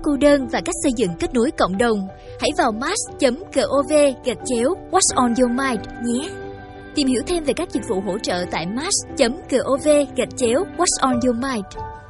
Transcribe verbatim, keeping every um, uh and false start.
cô đơn và cách xây dựng kết nối cộng đồng, hãy vào match chấm gov gạch chéo What's on your mind nhé. Tìm hiểu thêm về các dịch vụ hỗ trợ tại match chấm gov gạch chéo What's on your mind.